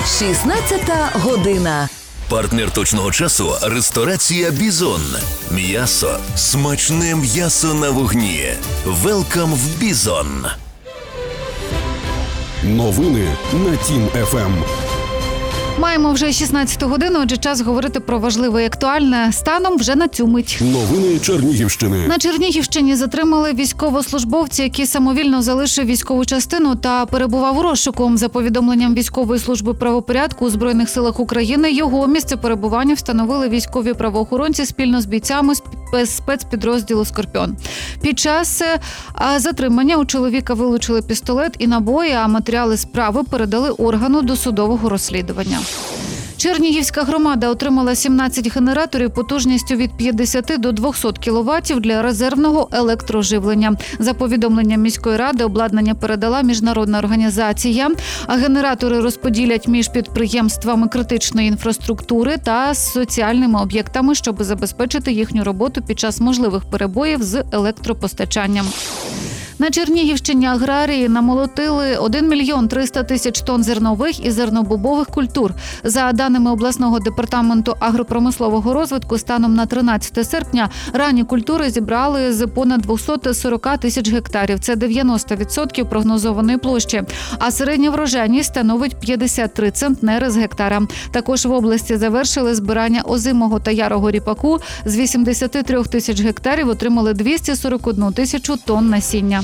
16 година. Партнер точного часу – ресторація «Бізон». М'ясо. Смачне м'ясо на вогні. Велкам в «Бізон». Новини на Тім ФМ. Маємо вже 16 годину, отже час говорити про важливе і актуальне станом вже на цю мить. Новини Чернігівщини. На Чернігівщині затримали військовослужбовця, який самовільно залишив військову частину та перебував у розшуку. За повідомленням військової служби правопорядку у Збройних силах України, його місце перебування встановили військові правоохоронці спільно з бійцями спецпідрозділу «Скорпіон». Під час затримання у чоловіка вилучили пістолет і набої, а матеріали справи передали органу досудового розслідування. Чернігівська громада отримала 17 генераторів потужністю від 50 до 200 кВт для резервного електроживлення. За повідомленням міської ради, обладнання передала міжнародна організація, а генератори розподілять між підприємствами критичної інфраструктури та соціальними об'єктами, щоб забезпечити їхню роботу під час можливих перебоїв з електропостачанням. На Чернігівщині аграрії намолотили 1 мільйон 300 тисяч тонн зернових і зернобобових культур. За даними обласного департаменту агропромислового розвитку, станом на 13 серпня ранні культури зібрали з понад 240 тисяч гектарів. Це 90% прогнозованої площі. А середня врожайність становить 53 центнери з гектара. Також в області завершили збирання озимого та ярого ріпаку. З 83 тисяч гектарів отримали 241 тисячу тонн насіння.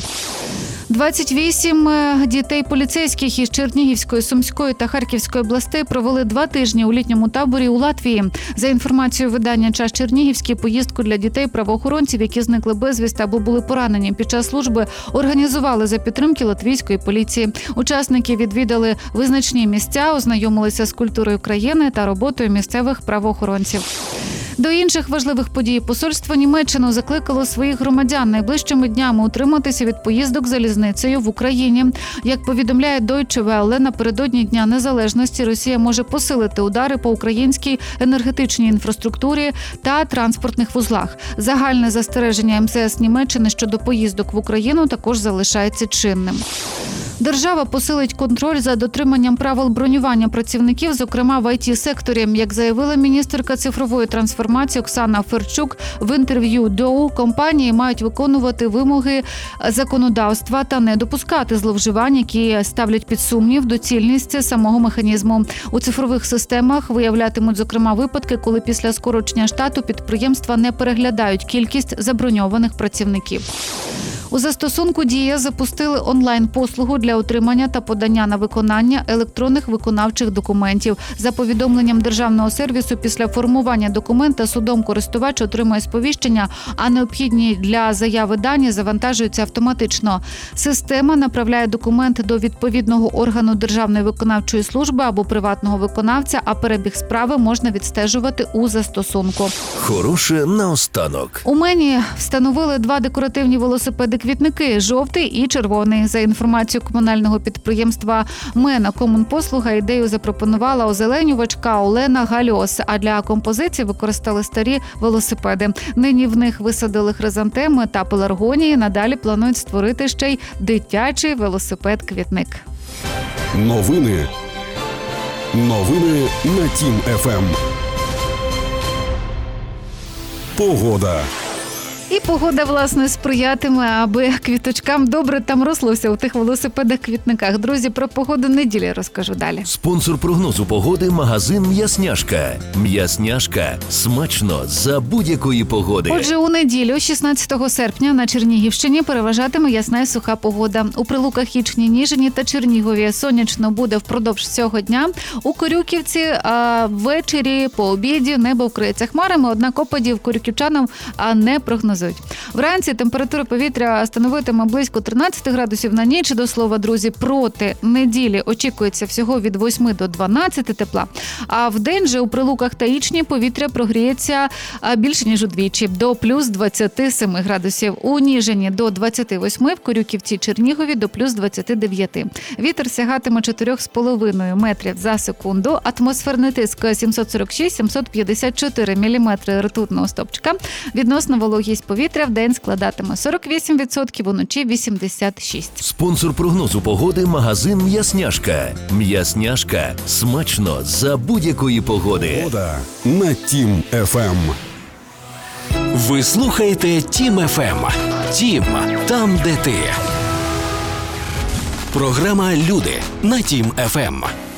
28 дітей поліцейських із Чернігівської, Сумської та Харківської областей провели 2 тижні у літньому таборі у Латвії. За інформацією видання «Час Чернігівський», поїздку для дітей правоохоронців, які зникли безвісти або були поранені під час служби, організували за підтримки латвійської поліції. Учасники відвідали визначні місця, ознайомилися з культурою країни та роботою місцевих правоохоронців. До інших важливих подій посольство Німеччини закликало своїх громадян найближчими днями утриматися від поїздок залізницею в Україні. Як повідомляє Deutsche Welle, напередодні Дня Незалежності Росія може посилити удари по українській енергетичній інфраструктурі та транспортних вузлах. Загальне застереження МЗС Німеччини щодо поїздок в Україну також залишається чинним. Держава посилить контроль за дотриманням правил бронювання працівників, зокрема в ІТ-секторі. Як заявила міністерка цифрової трансформації Оксана Ферчук в інтерв'ю ДОУ, компанії мають виконувати вимоги законодавства та не допускати зловживань, які ставлять під сумнів доцільність самого механізму. У цифрових системах виявлятимуть, зокрема, випадки, коли після скорочення штату підприємства не переглядають кількість заброньованих працівників. У застосунку «Дія» запустили онлайн-послугу для отримання та подання на виконання електронних виконавчих документів. За повідомленням державного сервісу, після формування документа судом користувач отримує сповіщення, а необхідні для заяви дані завантажуються автоматично. Система направляє документ до відповідного органу Державної виконавчої служби або приватного виконавця, а перебіг справи можна відстежувати у застосунку. Хороше наостанок. У Мені встановили 2 декоративні велосипеди-квітники – жовтий і червоний. За інформацією комунального підприємства «Мена Комунпослуга», ідею запропонувала озеленювачка Олена Гальос, а для композиції використали старі велосипеди. Нині в них висадили хризантеми та пеларгонії, надалі планують створити ще й дитячий велосипед-квітник. Новини на Тім ФМ. Погода. І погода, власне, сприятиме, аби квіточкам добре там рослося у тих велосипедах-квітниках. Друзі, про погоду неділі розкажу далі. Спонсор прогнозу погоди – магазин «М'ясняшка». «М'ясняшка» – смачно за будь-якої погоди. Отже, у неділю, 16 серпня, на Чернігівщині переважатиме ясна і суха погода. У Прилуках, Ічні, Ніжині та Чернігові сонячно буде впродовж цього дня. У Корюківці ввечері, по обіді небо вкриється хмарами, однак опадів корюківчанам не прогнозують. Вранці температура повітря становитиме близько 13 градусів на ніч. До слова, друзі, проти неділі очікується всього від 8 до 12 тепла. А в день же у Прилуках та Ічні повітря прогріється більше, ніж удвічі, до плюс 27 градусів. У Ніжині до 28, в Корюківці, Чернігові до плюс 29. Вітер сягатиме 4,5 метрів за секунду. Атмосферний тиск 746-754 міліметри ртутного стовпчика. Відносна вологість повітря повітря вдень складатиме 48%, уночі 86%. Спонсор прогнозу погоди – магазин «М'ясняшка». «М'ясняшка» – смачно за будь-якої погоди. Погода на Тім ФМ. Ви слухаєте Тім ФМ. Тім – там, де ти. Програма «Люди» на Тім ФМ.